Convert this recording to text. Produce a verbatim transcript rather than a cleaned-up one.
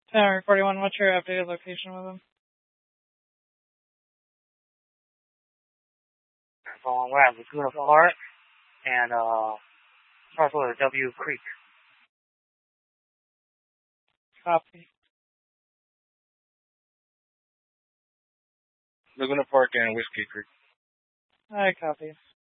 Tower forty-one, what's your updated location with them? So we're at Laguna Park and uh, parcel of W Creek. Copy. Laguna Park and Whiskey Creek. I copy.